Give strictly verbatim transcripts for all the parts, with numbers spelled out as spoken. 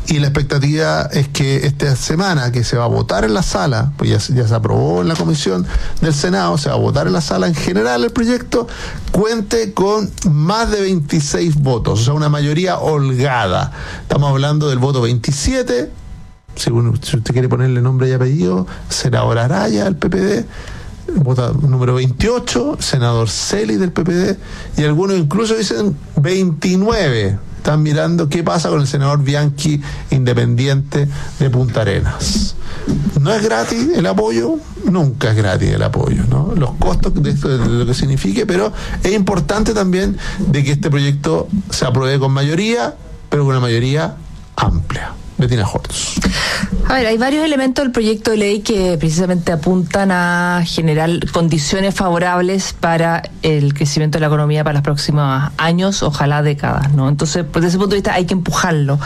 y la expectativa es que esta semana que se va a votar en la sala, pues ya, ya se aprobó en la comisión del Senado, se va a votar en la sala en general el proyecto, cuente con más de veintiséis votos, o sea, una mayoría holgada. Estamos hablando del voto veintisiete, si, uno, si usted quiere ponerle nombre y apellido, senador Araya del P P D, vota número veintiocho, senador Celi del P P D, y algunos incluso dicen veintinueve. Están mirando qué pasa con el senador Bianchi, independiente de Punta Arenas. No es gratis el apoyo, nunca es gratis el apoyo, ¿no? Los costos de esto, de lo que signifique, pero es importante también de que este proyecto se apruebe con mayoría, pero con una mayoría amplia. Bettina Hortz. A ver, hay varios elementos del proyecto de ley que precisamente apuntan a generar condiciones favorables para el crecimiento de la economía para los próximos años, ojalá décadas, ¿no? Entonces, desde ese punto de vista hay que empujarlo.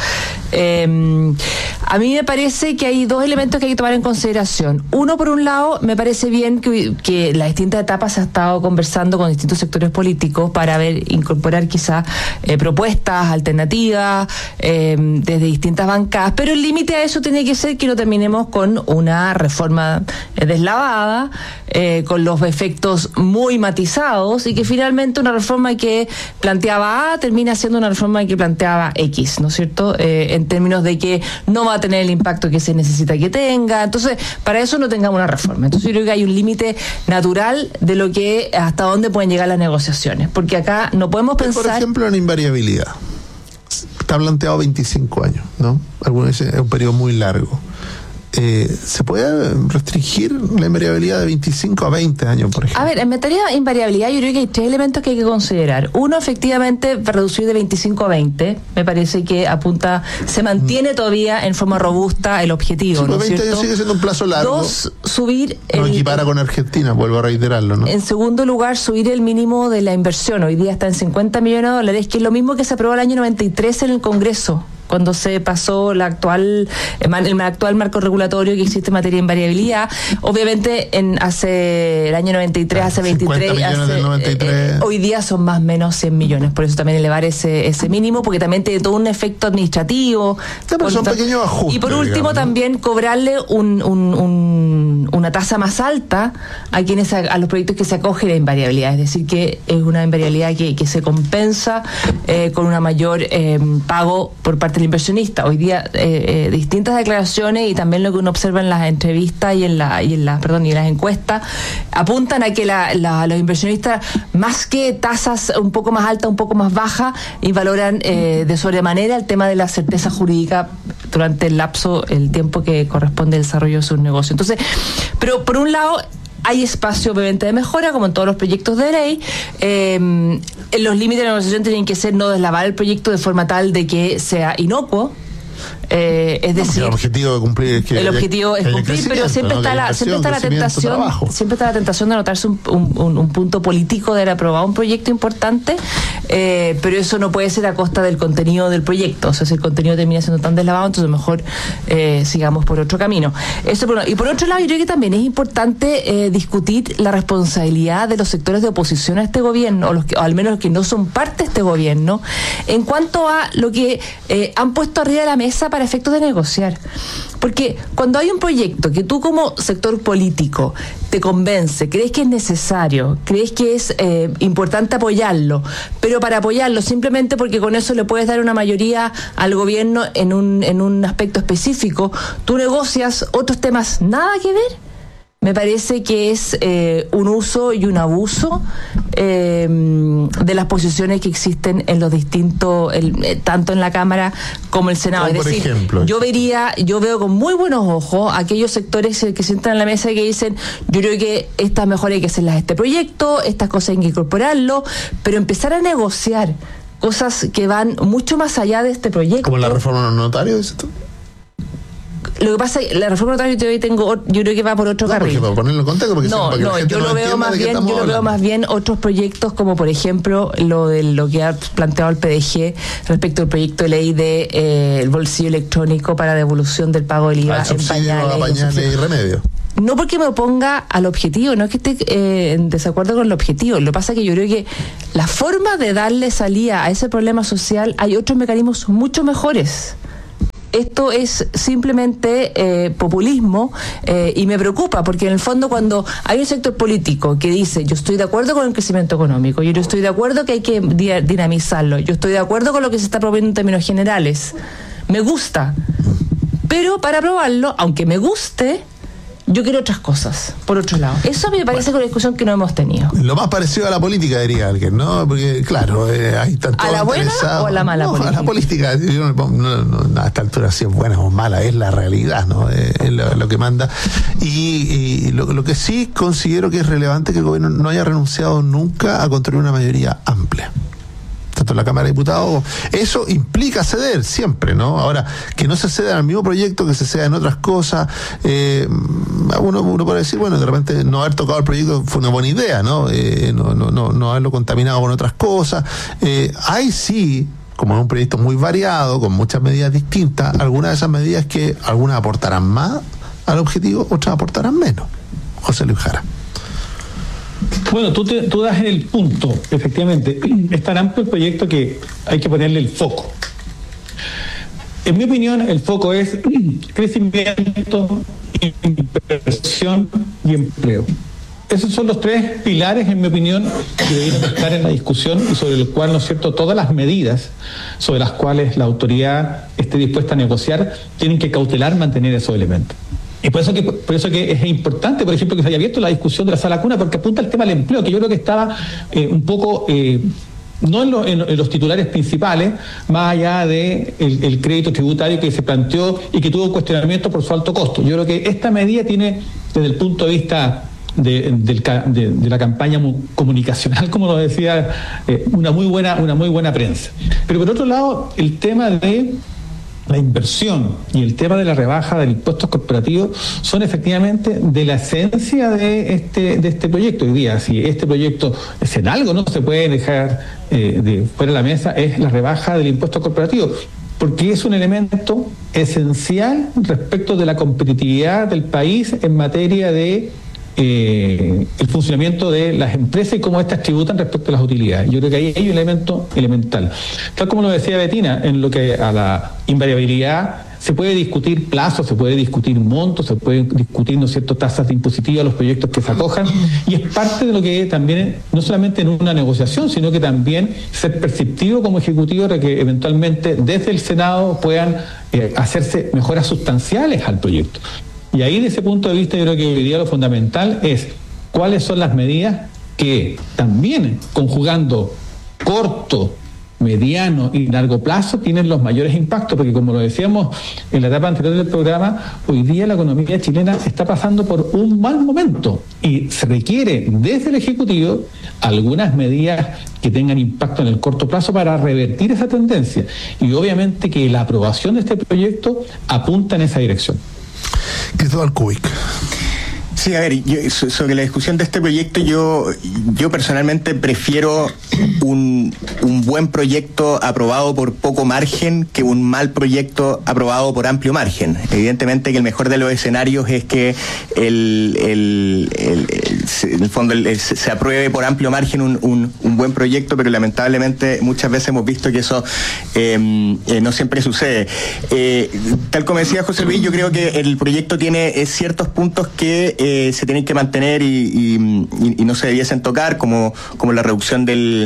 Eh, a mí me parece que hay dos elementos que hay que tomar en consideración. Uno, por un lado, me parece bien que, que las distintas etapas se ha estado conversando con distintos sectores políticos para ver, incorporar quizás eh, propuestas alternativas eh, desde distintas bancas, pero el límite a eso tiene que ser que no terminemos con una reforma deslavada, eh, con los efectos muy matizados, y que finalmente una reforma que planteaba A termina siendo una reforma que planteaba X, ¿no es cierto? Eh, en términos de que no va a tener el impacto que se necesita que tenga. Entonces, para eso no tengamos una reforma. Entonces, yo creo que hay un límite natural de lo que hasta dónde pueden llegar las negociaciones, porque acá no podemos pensar... Por ejemplo, en invariabilidad. Está planteado veinticinco años, ¿no? Algunos dicen es un periodo muy largo. Eh, ¿Se puede restringir la invariabilidad de veinticinco a veinte años, por ejemplo? A ver, en materia de invariabilidad yo creo que hay tres elementos que hay que considerar. Uno, efectivamente, reducir de veinticinco a veinte. Me parece que apunta, se mantiene todavía en forma robusta el objetivo, sí, ¿no es veinte cierto? años sigue siendo un plazo largo. Dos, subir... No el, equipara con Argentina, vuelvo a reiterarlo, ¿no? En segundo lugar, subir el mínimo de la inversión. Hoy día está en cincuenta millones de dólares, que es lo mismo que se aprobó el año noventa y tres en el Congreso, cuando se pasó la actual el actual marco regulatorio que existe en materia de invariabilidad. Obviamente en hace el año noventa y tres, hace veintitrés, hace, noventa y tres. Eh, hoy día son más o menos cien millones, por eso también elevar ese ese mínimo, porque también tiene todo un efecto administrativo. Sí, pero son pequeños ajustes. Y por último, digamos, ¿no? También cobrarle un, un, un, una tasa más alta a quienes a los proyectos que se acogen a invariabilidad, es decir, que es una invariabilidad que, que se compensa eh, con una mayor eh, pago por parte el inversionista. Hoy día eh, eh, distintas declaraciones y también lo que uno observa en las entrevistas y en la y en las perdón y en las encuestas apuntan a que la, la, los inversionistas, más que tasas un poco más altas, un poco más bajas, y valoran eh, de sobremanera el tema de la certeza jurídica durante el lapso, el tiempo que corresponde al desarrollo de sus negocios. Entonces, pero por un lado hay espacio obviamente de mejora, como en todos los proyectos de ley. Eh, los límites de negociación tienen que ser no deslavar el proyecto de forma tal de que sea inocuo. Eh, es decir, el objetivo de cumplir es que el objetivo es cumplir, pero siempre, ¿no? está la siempre está la tentación trabajo. siempre está la tentación de anotarse un, un, un punto político de haber aprobado un proyecto importante, eh, pero eso no puede ser a costa del contenido del proyecto. O sea, si el contenido termina siendo tan deslavado, entonces mejor eh, sigamos por otro camino. Eso por, y por otro lado, yo creo que también es importante eh, discutir la responsabilidad de los sectores de oposición a este gobierno, o, los que, o al menos los que no son parte de este gobierno, en cuanto a lo que eh, han puesto arriba de la mesa para efectos de negociar. Porque cuando hay un proyecto que tú como sector político te convence, crees que es necesario, crees que es eh, importante apoyarlo, pero para apoyarlo simplemente porque con eso le puedes dar una mayoría al gobierno en un, en un aspecto específico, tú negocias otros temas nada que ver. Me parece que es eh, un uso y un abuso eh, de las posiciones que existen en los distintos, el, eh, tanto en la Cámara como el Senado. Como es decir, por ejemplo, yo vería, yo veo con muy buenos ojos aquellos sectores que sientan en la mesa y que dicen, yo creo que estas mejoras hay que hacerlas a este proyecto, estas cosas hay que incorporarlo, pero empezar a negociar cosas que van mucho más allá de este proyecto. Como la reforma de los notarios, ¿dices tú? Lo que pasa es que la reforma notaria yo tengo, yo creo que va por otro no, carril. Para ponerlo en contexto, porque no, no, yo lo veo más bien, yo lo veo más bien otros proyectos, como por ejemplo lo de lo que ha planteado el P D G respecto al proyecto de ley de eh, el bolsillo electrónico para devolución del pago del I V A en pañales, pañales y remedios. No porque me oponga al objetivo, no es que esté eh, en desacuerdo con el objetivo. Lo que pasa es que yo creo que la forma de darle salida a ese problema social, hay otros mecanismos mucho mejores. esto es simplemente eh, populismo eh, y me preocupa porque en el fondo cuando hay un sector político que dice yo estoy de acuerdo con el crecimiento económico, yo estoy de acuerdo que hay que dinamizarlo, yo estoy de acuerdo con lo que se está promoviendo en términos generales, me gusta, pero para aprobarlo, aunque me guste, yo quiero otras cosas, por otro lado. Eso me parece bueno, que es una discusión que no hemos tenido. Lo más parecido a la política, diría alguien, ¿no? Porque, claro, eh, hay tanto. ¿A la buena o a la mala no, política? A la política, yo no, no, no, a esta altura si es buena o mala, es la realidad, ¿no? Eh, es lo, lo que manda. Y, y lo, lo que sí considero que es relevante que el gobierno no haya renunciado nunca a construir una mayoría amplia. Tanto en la Cámara de Diputados, eso implica ceder siempre, ¿no? Ahora, que no se ceda al mismo proyecto, que se ceda en otras cosas, eh, uno, uno puede decir, bueno, de repente no haber tocado el proyecto fue una buena idea, ¿no? Eh, no, no, no, no haberlo contaminado con otras cosas. Eh, hay sí, como es un proyecto muy variado, con muchas medidas distintas, algunas de esas medidas que algunas aportarán más al objetivo, otras aportarán menos. José Luis Jara. Bueno, tú, te, tú das en el punto, efectivamente. Es tan amplio el proyecto que hay que ponerle el foco. En mi opinión, el foco es crecimiento, inversión y empleo. Esos son los tres pilares, en mi opinión, que deberían estar en la discusión y sobre los cuales, ¿no es cierto?, todas las medidas sobre las cuales la autoridad esté dispuesta a negociar tienen que cautelar mantener esos elementos. Y por eso que por eso que es importante, por ejemplo, que se haya abierto la discusión de la sala cuna, porque apunta al tema del empleo, que yo creo que estaba eh, un poco, eh, no en, lo, en, en los titulares principales, más allá de el, el crédito tributario que se planteó y que tuvo cuestionamiento por su alto costo. Yo creo que esta medida tiene, desde el punto de vista de, de, de, de la campaña comunicacional, como lo decía, eh, una muy buena, una muy buena prensa. Pero por otro lado, el tema de la inversión y el tema de la rebaja del impuesto corporativo son efectivamente de la esencia de este de este proyecto. Hoy día, si este proyecto es en algo, no se puede dejar eh, de fuera de la mesa, es la rebaja del impuesto corporativo, porque es un elemento esencial respecto de la competitividad del país en materia de Eh, el funcionamiento de las empresas y cómo éstas tributan respecto a las utilidades. Yo creo que ahí hay un elemento elemental. Tal como lo decía Betina, en lo que a la invariabilidad se puede discutir plazos, se puede discutir montos, se puede discutir, ¿no es cierto?, tasas de impositivas a los proyectos que se acojan, y es parte de lo que también, no solamente en una negociación, sino que también ser perceptivo como ejecutivo de que eventualmente desde el Senado puedan eh, hacerse mejoras sustanciales al proyecto. Y ahí, desde ese punto de vista, yo creo que hoy día lo fundamental es cuáles son las medidas que también, conjugando corto, mediano y largo plazo, tienen los mayores impactos, porque como lo decíamos en la etapa anterior del programa, hoy día la economía chilena está pasando por un mal momento y se requiere desde el Ejecutivo algunas medidas que tengan impacto en el corto plazo para revertir esa tendencia. Y obviamente que la aprobación de este proyecto apunta en esa dirección. Cristóbal Kubik. Sí, a ver, yo, sobre la discusión de este proyecto, yo yo personalmente prefiero un, un buen proyecto aprobado por poco margen que un mal proyecto aprobado por amplio margen. Evidentemente que el mejor de los escenarios es que el, el, el, el, en el fondo el, el, se apruebe por amplio margen un, un, un buen proyecto, pero lamentablemente muchas veces hemos visto que eso eh, eh, no siempre sucede. Eh, tal como decía José Luis, yo creo que el proyecto tiene eh, ciertos puntos que eh, se tienen que mantener y, y, y no se debiesen tocar, como, como la reducción del,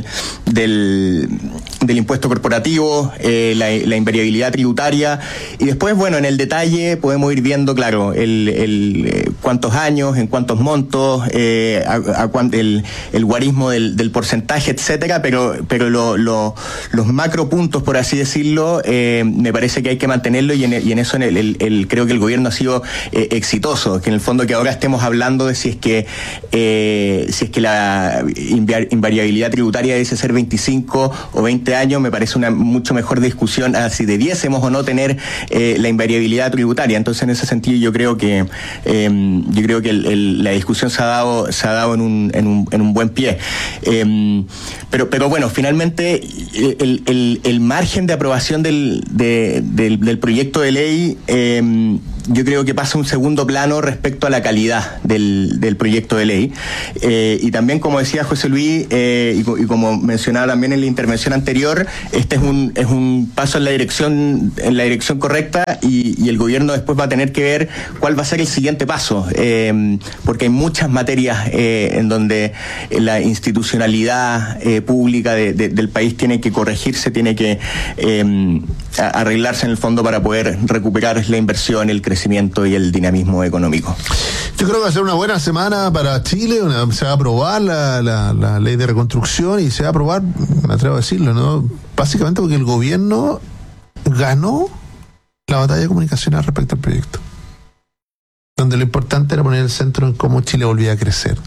del, del impuesto corporativo, eh, la, la invariabilidad tributaria, y después, bueno, en el detalle podemos ir viendo, claro, el, el eh, cuántos años, en cuántos montos, eh, a, a cuán, el, el guarismo del, del porcentaje, etcétera, pero, pero lo, lo, los macro puntos, por así decirlo, eh, me parece que hay que mantenerlo, y en, y en eso en el, el, el, creo que el gobierno ha sido eh, exitoso, que en el fondo que ahora estemos hablando de si es que eh, si es que la invariabilidad tributaria debe ser veinticinco o veinte años, me parece una mucho mejor discusión a si debiésemos o no tener eh, la invariabilidad tributaria. Entonces, en ese sentido, yo creo que eh, yo creo que el, el, la discusión se ha dado se ha dado en un en un, en un buen pie. Eh, pero pero bueno, finalmente el, el, el margen de aprobación del de, del, del proyecto de ley eh, yo creo que pasa un segundo plano respecto a la calidad del, del proyecto de ley. Eh, y también, como decía José Luis, eh, y, y como mencionaba también en la intervención anterior, este es un, es un paso en la dirección, en la dirección correcta, y, y el gobierno después va a tener que ver cuál va a ser el siguiente paso, eh, porque hay muchas materias eh, en donde la institucionalidad eh, pública de, de, del país tiene que corregirse, tiene que eh, arreglarse en el fondo para poder recuperar la inversión, el crecimiento y el dinamismo económico. Yo creo que va a ser una buena semana para Chile. Una, se va a aprobar la, la, la ley de reconstrucción, y se va a aprobar, me atrevo a decirlo, ¿no? Básicamente porque el gobierno ganó la batalla comunicacional respecto al proyecto, donde lo importante era poner el centro en cómo Chile volvía a crecer.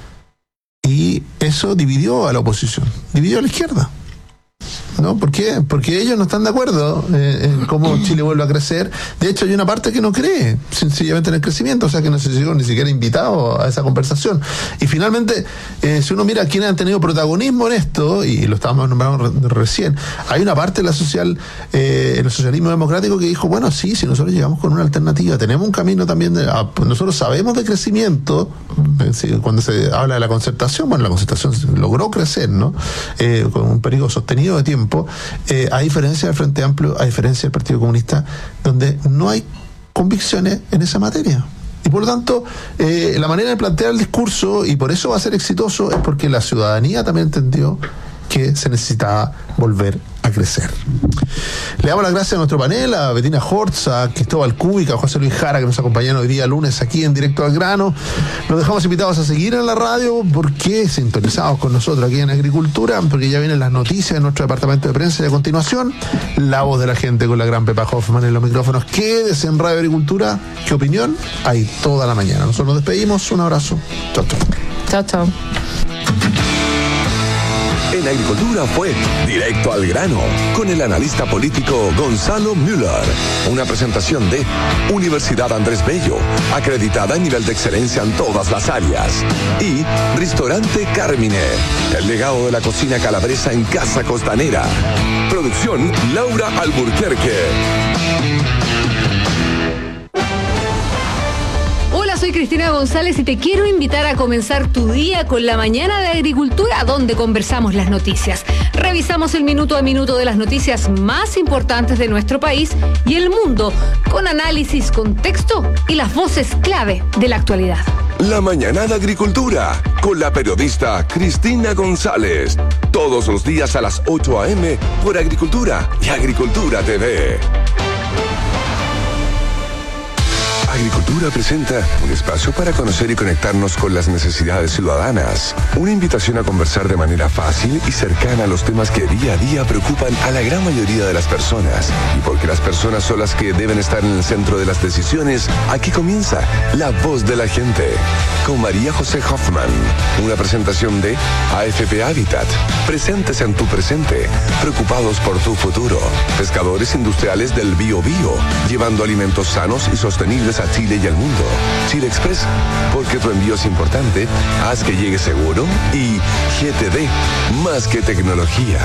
Y eso dividió a la oposición, dividió a la izquierda. ¿No? ¿Por qué? Porque ellos no están de acuerdo eh, en cómo Chile vuelve a crecer. De hecho, hay una parte que no cree sencillamente en el crecimiento, o sea que no se llegó ni siquiera invitado a esa conversación. Y finalmente, eh, si uno mira quiénes han tenido protagonismo en esto, y lo estábamos nombrando re- recién, hay una parte de la social, eh, el socialismo democrático, que dijo, bueno, sí, si nosotros llegamos con una alternativa, tenemos un camino también, de, ah, pues nosotros sabemos de crecimiento, eh, sí, cuando se habla de la concertación, bueno, la concertación logró crecer, ¿no? Eh, con un periodo sostenido de tiempo. Eh, a diferencia del Frente Amplio, a diferencia del Partido Comunista, donde no hay convicciones en esa materia. Y por lo tanto, eh, la manera de plantear el discurso, y por eso va a ser exitoso, es porque la ciudadanía también entendió que se necesitaba volver a crecer. Le damos las gracias a nuestro panel, a Bettina Hortz, a Cristóbal Cúbica, a José Luis Jara, que nos acompañaron hoy día lunes aquí en Directo al Grano. Los dejamos invitados a seguir en la radio, porque sintonizados con nosotros aquí en Agricultura, porque ya vienen las noticias de nuestro departamento de prensa, y a continuación, la voz de la gente con la gran Pepa Hoffman en los micrófonos. Quédese en Radio Agricultura, ¿qué opinión? Hay toda la mañana. Nosotros nos despedimos, un abrazo. Chao, chao. Chao, chao. En Agricultura fue Directo al Grano, con el analista político Gonzalo Müller. Una presentación de Universidad Andrés Bello, acreditada a nivel de excelencia en todas las áreas. Y Restaurante Carmine, el legado de la cocina calabresa en Casa Costanera. Producción Laura Alburquerque. Soy Cristina González y te quiero invitar a comenzar tu día con la mañana de Agricultura, donde conversamos las noticias. Revisamos el minuto a minuto de las noticias más importantes de nuestro país y el mundo, con análisis, contexto y las voces clave de la actualidad. La mañana de Agricultura, con la periodista Cristina González. Todos los días a las ocho a eme por Agricultura y Agricultura T V. Agricultura presenta un espacio para conocer y conectarnos con las necesidades ciudadanas. Una invitación a conversar de manera fácil y cercana a los temas que día a día preocupan a la gran mayoría de las personas. Y porque las personas son las que deben estar en el centro de las decisiones, aquí comienza La Voz de la Gente, con María José Hoffman. Una presentación de A F P Habitat. Presentes en tu presente, preocupados por tu futuro. Pescadores industriales del Bio Bio, llevando alimentos sanos y sostenibles a Chile y al mundo. Chile Express, porque tu envío es importante, haz que llegue seguro. Y G T D, más que tecnología.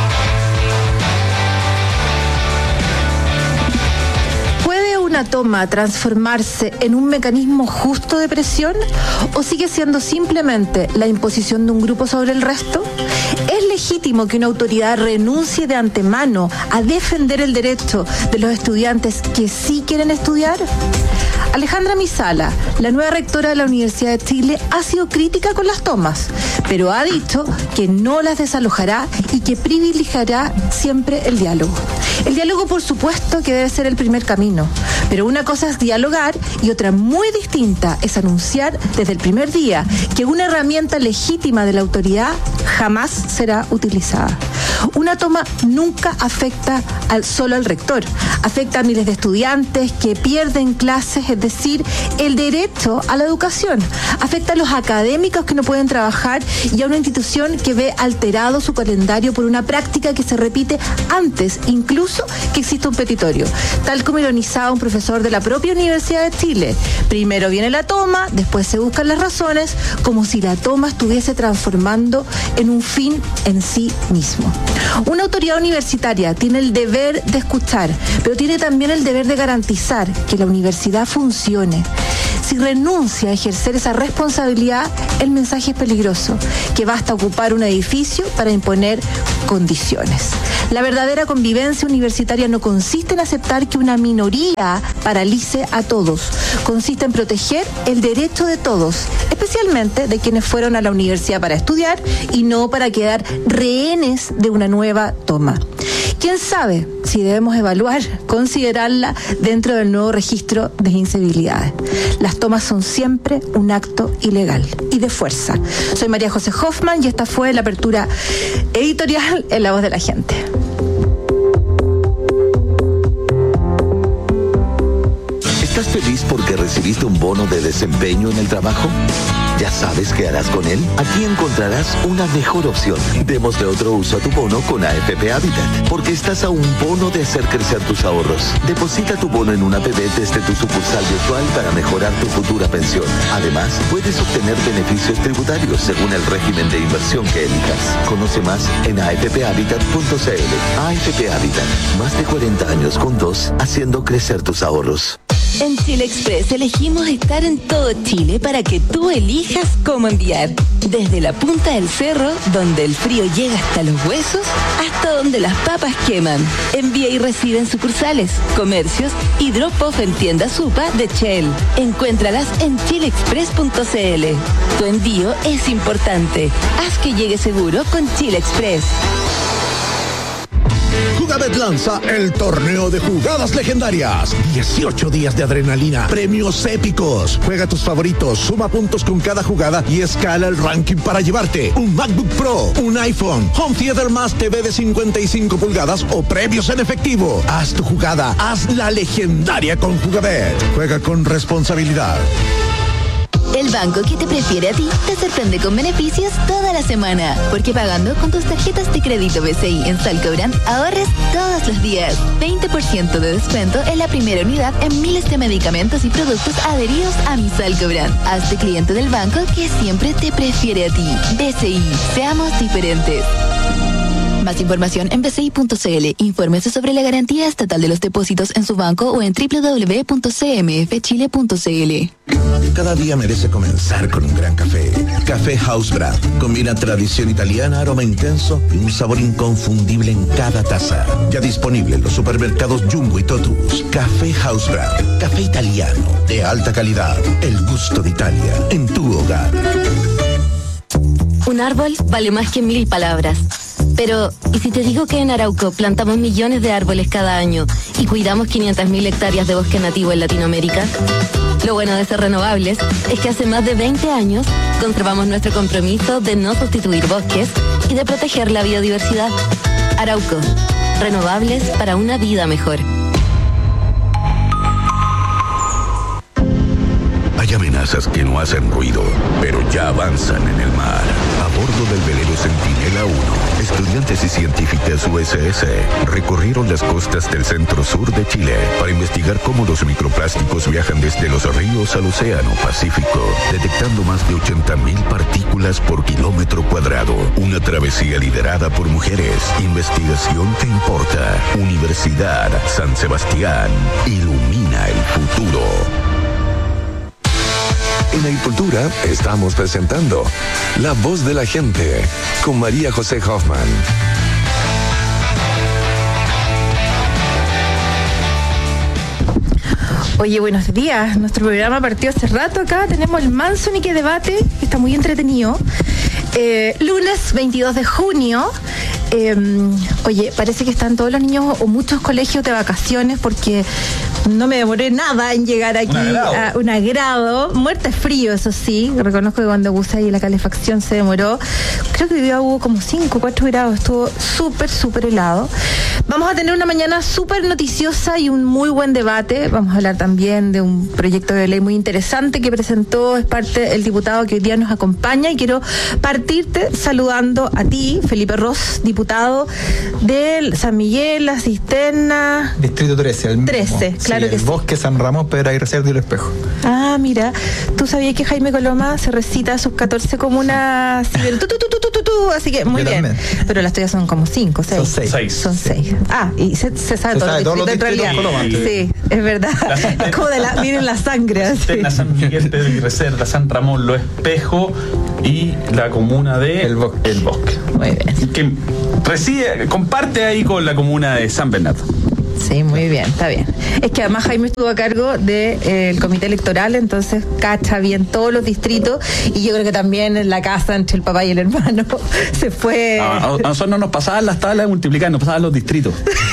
¿Puede una toma transformarse en un mecanismo justo de presión, o sigue siendo simplemente la imposición de un grupo sobre el resto? ¿Es legítimo que una autoridad renuncie de antemano a defender el derecho de los estudiantes que sí quieren estudiar? Alejandra Misala, la nueva rectora de la Universidad de Chile, ha sido crítica con las tomas, pero ha dicho que no las desalojará y que privilegiará siempre el diálogo. El diálogo, por supuesto, que debe ser el primer camino, pero una cosa es dialogar y otra muy distinta es anunciar desde el primer día que una herramienta legítima de la autoridad jamás será utilizada. Una toma nunca afecta al, solo al rector, afecta a miles de estudiantes que pierden clases, es decir, el derecho a la educación, afecta a los académicos que no pueden trabajar y a una institución que ve alterado su calendario por una práctica que se repite antes incluso que exista un petitorio, tal como ironizaba un profesor de la propia Universidad de Chile. Primero viene la toma, después se buscan las razones, como si la toma estuviese transformando en un fin en en sí mismo. Una autoridad universitaria tiene el deber de escuchar, pero tiene también el deber de garantizar que la universidad funcione. Si renuncia a ejercer esa responsabilidad, el mensaje es peligroso, que basta ocupar un edificio para imponer condiciones. La verdadera convivencia universitaria no consiste en aceptar que una minoría paralice a todos, consiste en proteger el derecho de todos, especialmente de quienes fueron a la universidad para estudiar y no para quedar rehenes de una nueva toma. ¿Quién sabe si debemos evaluar, considerarla dentro del nuevo registro de incivilidades? Las tomas son siempre un acto ilegal y de fuerza. Soy María José Hoffman y esta fue la apertura editorial en La Voz de la Gente. ¿Estás feliz porque recibiste un bono de desempeño en el trabajo? ¿Ya sabes qué harás con él? Aquí encontrarás una mejor opción. Démosle otro uso a tu bono con A F P Habitat, porque estás a un bono de hacer crecer tus ahorros. Deposita tu bono en una A P B desde tu sucursal virtual para mejorar tu futura pensión. Además, puedes obtener beneficios tributarios según el régimen de inversión que elijas. Conoce más en a f p habitat punto c l. A F P Habitat, más de cuarenta años juntos, haciendo crecer tus ahorros. En Chile Express elegimos estar en todo Chile para que tú elijas cómo enviar. Desde la punta del cerro, donde el frío llega hasta los huesos, hasta donde las papas queman. Envía y recibe en sucursales, comercios y drop-off en tiendas Supa de Shell. Encuéntralas en chile express punto c l. Tu envío es importante. Haz que llegue seguro con Chile Express. Jugabet lanza el torneo de jugadas legendarias. dieciocho días de adrenalina, premios épicos. Juega tus favoritos, suma puntos con cada jugada y escala el ranking para llevarte un MacBook Pro, un iPhone, Home Theater más T V de cincuenta y cinco pulgadas o premios en efectivo. Haz tu jugada, haz la legendaria con Jugabet. Juega con responsabilidad. El banco que te prefiere a ti te sorprende con beneficios toda la semana. Porque pagando con tus tarjetas de crédito B C I en Salcobran, ahorres todos los días. veinte por ciento de descuento en la primera unidad en miles de medicamentos y productos adheridos a mi Salcobran. Hazte cliente del banco que siempre te prefiere a ti. B C I, seamos diferentes. Más información en b c i punto c l. Infórmese sobre la garantía estatal de los depósitos en su banco o en w w w punto c m f chile punto c l. Cada día merece comenzar con un gran café. Café House Brand. Combina tradición italiana, aroma intenso y un sabor inconfundible en cada taza. Ya disponible en los supermercados Jumbo y Totus. Café House Brand. Café italiano de alta calidad. El gusto de Italia en tu hogar. Un árbol vale más que mil palabras. Pero, ¿y si te digo que en Arauco plantamos millones de árboles cada año y cuidamos quinientas mil hectáreas de bosque nativo en Latinoamérica? Lo bueno de ser renovables es que hace más de veinte años conservamos nuestro compromiso de no sustituir bosques y de proteger la biodiversidad. Arauco, renovables para una vida mejor. Hay amenazas que no hacen ruido, pero ya avanzan en el mar. A bordo del velero Centinela uno, estudiantes y científicas U S S recorrieron las costas del centro-sur de Chile para investigar cómo los microplásticos viajan desde los ríos al océano Pacífico, detectando más de ochenta mil partículas por kilómetro cuadrado. Una travesía liderada por mujeres. Investigación que importa. Universidad San Sebastián. Ilumina el futuro. En Agricultura estamos presentando La Voz de la Gente con María José Hoffman. Oye, buenos días. Nuestro programa partió hace rato acá. Tenemos el manso Nique Debate, que está muy entretenido. Eh, lunes veintidós de junio. Eh, oye, parece que están todos los niños o muchos colegios de vacaciones porque no me demoré nada en llegar aquí un a un agrado. Muerte frío, eso sí. Reconozco que cuando puse ahí la calefacción se demoró. Creo que hoy día hubo como cinco, cuatro grados. Estuvo súper, súper helado. Vamos a tener una mañana súper noticiosa y un muy buen debate. Vamos a hablar también de un proyecto de ley muy interesante que presentó, es parte el diputado que hoy día nos acompaña. Y quiero partirte saludando a ti, Felipe Ros, diputado del San Miguel, La Cisterna. Distrito trece, el mismo. trece, claro. claro el que bosque sí. San Ramón, Pedra y Reserva y El Espejo. Ah, mira, ¿tú sabías que Jaime Coloma se recita sus catorce comunas? Sí, pero tú, tú, tú, tú, tú, tú, así que muy Yo bien. también. Pero las tuyas son como cinco, seis. Son seis. Seis. Son seis. Ah, y se, se sabe Se todos sabe los todos los distritos en distritos realidad. Coloma. Sí, es verdad. Es como de la, miren la sangre. Así. Cisterna, San Miguel, Pedro y Reserva, San Ramón, Los Espejos y la comuna de El Bosque. El Bosque. Muy bien. Que reside, comparte ahí con la comuna de San Bernardo. Sí, muy bien, está bien. Es que además Jaime estuvo a cargo del de, eh, comité electoral, entonces cacha bien todos los distritos y yo creo que también en la casa entre el papá y el hermano se fue... A, a, a nosotros no nos pasaban las tablas de multiplicar, nos pasaban los distritos.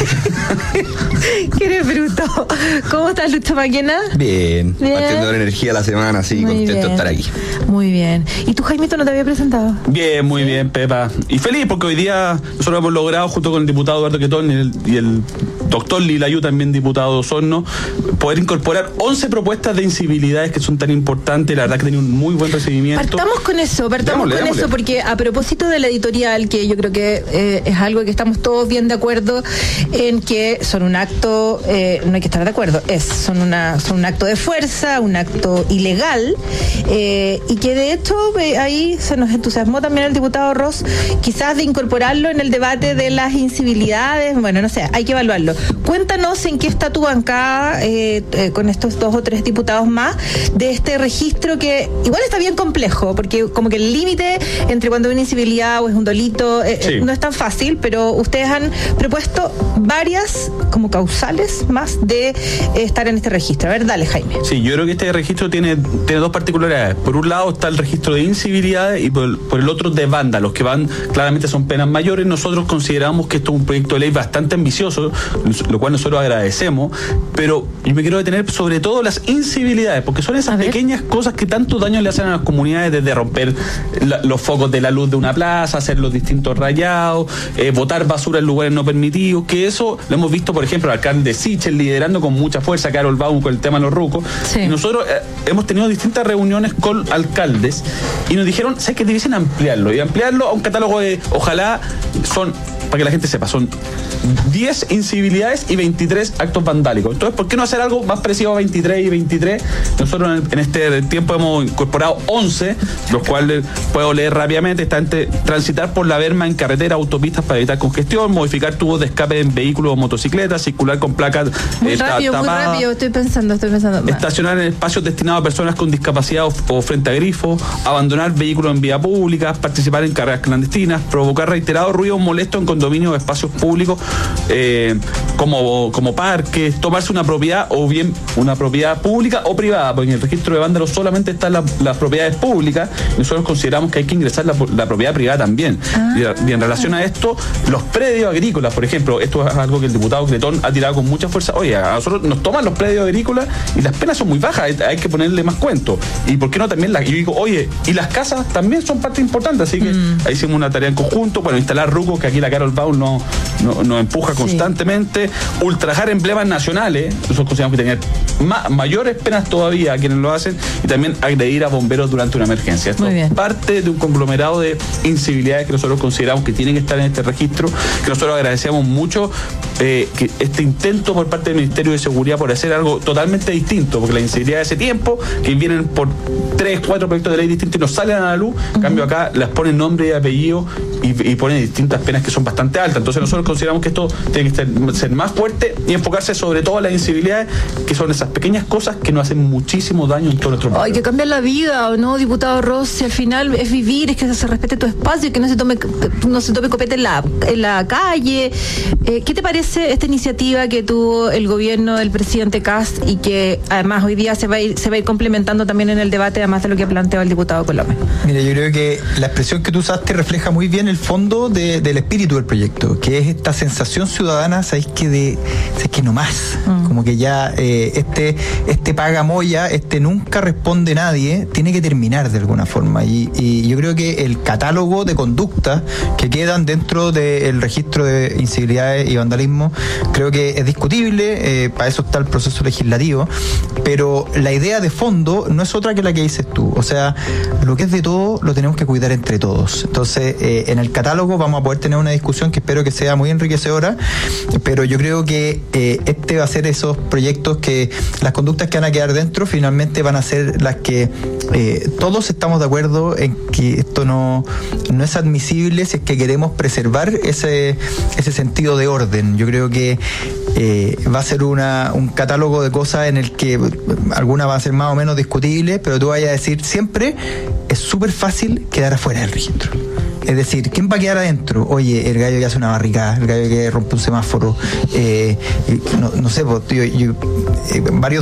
¿Qué eres bruto? ¿Cómo estás, Lucho Maquena? Bien, Bien. partiendo de la energía la semana, así, Muy contento bien. de estar aquí. Muy bien. ¿Y tú, Jaimito, no te había presentado? Bien, muy bien, Pepa. Y feliz porque hoy día nosotros hemos logrado, junto con el diputado Eduardo Quetón y el, y el doctor Lilayu, también diputado de Osorno, poder incorporar once propuestas de incivilidades que son tan importantes. La verdad que tienen un muy buen recibimiento. Partamos con eso, partamos Démosle, con démosle. eso, porque a propósito de la editorial, que yo creo que eh, es algo que estamos todos bien de acuerdo en que son un acto, eh, no hay que estar de acuerdo, es son una son un acto de fuerza, un acto ilegal, eh, y que de hecho eh, ahí se nos entusiasmó también el diputado Ross, quizás de incorporarlo en el debate de las incivilidades. Bueno, no sé, hay que evaluarlo. Cuéntanos en qué está tu bancada eh, eh, con estos dos o tres diputados más de este registro que igual está bien complejo, porque como que el límite entre cuando hay una incivilidad o es un delito eh, Sí. eh, no es tan fácil, pero ustedes han propuesto varias como causales más de eh, estar en este registro. A ver, dale, Jaime. Sí, yo creo que este registro tiene, tiene dos particularidades. Por un lado está el registro de incivilidades y por el, por el otro de vándalos, que van, claramente son penas mayores. Nosotros consideramos que esto es un proyecto de ley bastante ambicioso, lo cual nosotros agradecemos, pero yo me quiero detener sobre todo las incivilidades, porque son esas pequeñas cosas que tanto daño le hacen a las comunidades, desde romper la, los focos de la luz de una plaza, hacer los distintos rayados, eh, botar basura en lugares no permitidos, que eso lo hemos visto, por ejemplo, al alcalde Sichel liderando con mucha fuerza, Carol Baum, con el tema de los rucos. Sí. Y nosotros eh, hemos tenido distintas reuniones con alcaldes y nos dijeron, ¿sabes qué? Debiesen ampliarlo, y ampliarlo a un catálogo de, ojalá, son, para que la gente sepa, son diez incivilidades y veintitrés actos vandálicos. Entonces, ¿por qué no hacer algo más parecido a veintitrés y veintitrés? Nosotros en, en este tiempo hemos incorporado once, los cuales puedo leer rápidamente. Está entre transitar por la berma en carretera, autopistas para evitar congestión, modificar tubos de escape en vehículos o motocicletas, circular con placas Muy eh, ta- rápido, muy tapadas, rápido, estoy pensando, estoy pensando. estacionar en espacios destinados a personas con discapacidad o, o frente a grifos, abandonar vehículos en vía pública, participar en carreras clandestinas, provocar reiterados ruidos molestos en condominios o espacios públicos eh, como, como parques, tomarse una propiedad o bien una propiedad pública o privada, porque en el registro de vándalos solamente están la, las propiedades públicas. Nosotros consideramos que hay que ingresar la, la propiedad privada también. Ah. Y, y en relación a esto, los predios agrícolas, por ejemplo, esto es algo que el diputado Cretón ha tirado con mucha fuerza. Oye, a nosotros nos toman los predios agrícolas y las penas son muy bajas, hay, hay que ponerle más cuento. Y por qué no también las, y yo digo, oye, y las casas también son parte importante, así que mm. ahí hicimos una tarea en conjunto, bueno, instalar rucos, que aquí la Carol Baum nos no, no empuja sí. constantemente, ultrajar emblemas nacionales, nosotros consideramos que tener ma, mayores penas todavía a quienes lo hacen, y también agredir a bomberos durante una emergencia. Esto es parte de un conglomerado de incivilidades que nosotros consideramos que tienen que estar en este registro, que nosotros agradecemos mucho eh, que este intento por parte del Ministerio de Seguridad por hacer algo totalmente distinto, porque la incivilidad de ese tiempo, que vienen por tres, cuatro proyectos de ley distintos y nos salen a la luz, en uh-huh. cambio acá las ponen nombre y apellido y, y ponen distintas penas que son bastante altas. Entonces nosotros consideramos que esto tiene que ser, ser más fuerte y enfocarse sobre todo en las incivilidades, que son esas pequeñas cosas que nos hacen muchísimo daño en todo nuestro país. Hay que cambiar la vida, ¿o no, diputado Ross? Si al final es vivir, es que se respete tu espacio, que no se tome no se tome copete en la, en la calle. Eh, ¿Qué te parece esta iniciativa que tuvo el gobierno del presidente Kast y que además hoy día se va a ir, se va a ir complementando también en el debate, además de lo que ha planteado el diputado Coloma? Mira, yo creo que la expresión que tú usaste refleja muy bien el fondo de, del espíritu del proyecto, que es esta sensación ciudadana, ¿sabéis que de, ¿sabéis que no más? Mm. Como que ya eh, este, este paga moya, este nunca responde nadie, tiene que terminar de alguna forma. Y, y yo creo que el catálogo de conductas que quedan dentro del registro de incivilidades y vandalismo, creo que es discutible, eh, para eso está el proceso legislativo, pero la idea de fondo no es otra que la que dices tú. O sea, lo que es de todo lo tenemos que cuidar entre todos. Entonces, eh, en el catálogo vamos a poder tener una discusión que espero que sea muy enriquecedora, pero yo creo que eh, este va a ser esos proyectos que las conductas que van a quedar dentro finalmente van a ser las que eh, todos estamos de acuerdo en que esto no, no es admisible si es que queremos preservar ese, ese sentido de orden. Yo creo que eh, va a ser una, un catálogo de cosas en el que alguna va a ser más o menos discutible, pero tú vayas a decir siempre es súper fácil quedar afuera del registro. Es decir, ¿quién va a quedar adentro? Oye, el gallo que hace una barricada, el gallo que rompe un semáforo, eh, no, no sé, yo, yo, eh, varios